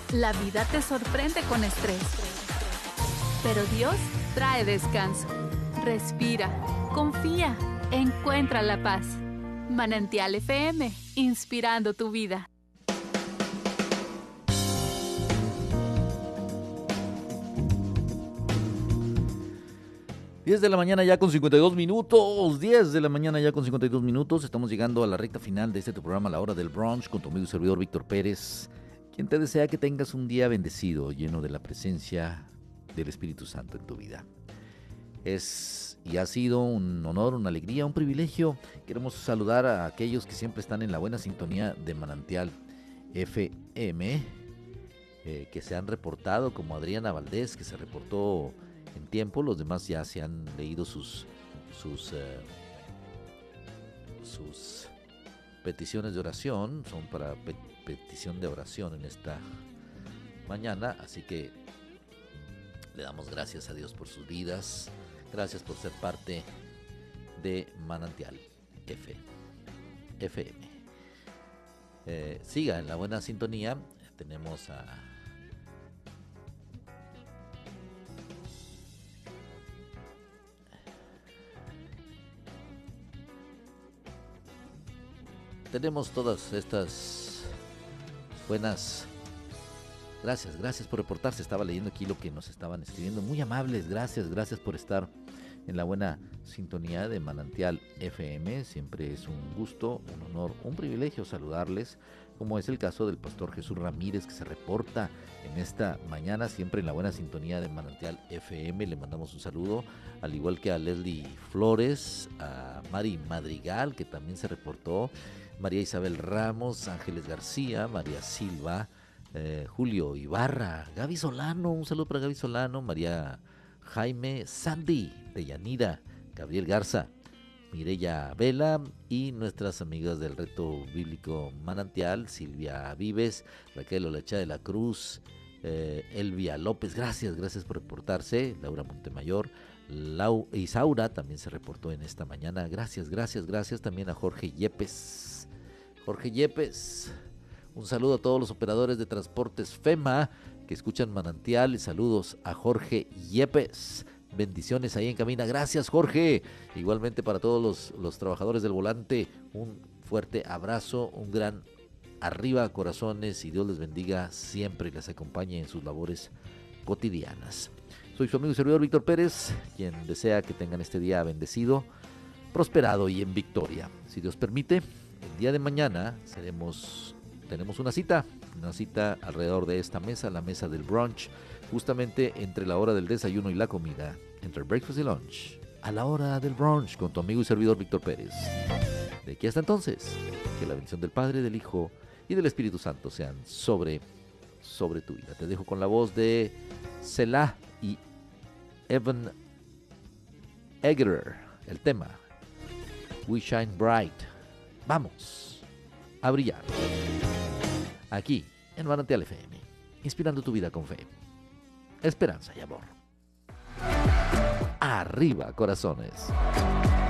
La vida te sorprende con estrés, pero Dios trae descanso. Respira, confía, encuentra la paz. Manantial FM, inspirando tu vida. 10 de la mañana ya con 52 minutos, 10 de la mañana ya con 52 minutos, estamos llegando a la recta final de tu programa La Hora del Brunch con tu amigo y servidor Víctor Pérez, quien te desea que tengas un día bendecido, lleno de la presencia del Espíritu Santo en tu vida. Es y ha sido un honor, una alegría, un privilegio. Queremos saludar a aquellos que siempre están en la buena sintonía de Manantial FM, que se han reportado, como Adriana Valdés, que se reportó en tiempo. Los demás ya se han leído sus peticiones de oración, son para petición de oración en esta mañana, así que le damos gracias a Dios por sus vidas, gracias por ser parte de Manantial FM. Siga en la buena sintonía, tenemos a todas estas buenas. Gracias por reportarse. Estaba leyendo aquí lo que nos estaban escribiendo. Muy amables, gracias por estar en la buena sintonía de Manantial FM. Siempre es un gusto, un honor, un privilegio saludarles, como es el caso del pastor Jesús Ramírez, que se reporta en esta mañana, siempre en la buena sintonía de Manantial FM. Le mandamos un saludo, al igual que a Leslie Flores, a Mari Madrigal, que también se reportó, María Isabel Ramos, Ángeles García, María Silva, Julio Ibarra, Gaby Solano, un saludo para Gaby Solano, María Jaime, Sandy de Yanira, Gabriel Garza, Mireya Vela y nuestras amigas del Reto Bíblico Manantial, Silvia Vives, Raquel Olacha de la Cruz, Elvia López, gracias por reportarse, Laura Montemayor, Isaura también se reportó en esta mañana, gracias también a Jorge Yepes, un saludo a todos los operadores de transportes FEMA que escuchan Manantial y saludos a Jorge Yepes. Bendiciones ahí en cabina. Gracias, Jorge. Igualmente para todos los trabajadores del volante, un fuerte abrazo, un gran arriba corazones y Dios les bendiga siempre y les acompañe en sus labores cotidianas. Soy su amigo y servidor Víctor Pérez, quien desea que tengan este día bendecido, prosperado y en victoria. Si Dios permite, el día de mañana tenemos una cita alrededor de esta mesa, la mesa del brunch, justamente entre la hora del desayuno y la comida, entre el breakfast y lunch, a la hora del brunch, con tu amigo y servidor Víctor Pérez. De aquí hasta entonces, que la bendición del Padre, del Hijo y del Espíritu Santo sean sobre tu vida. Te dejo con la voz de Selah y Evan Egerer, el tema We Shine Bright. Vamos a brillar. Aquí en Manantial FM, inspirando tu vida con fe, esperanza y amor. Arriba, corazones.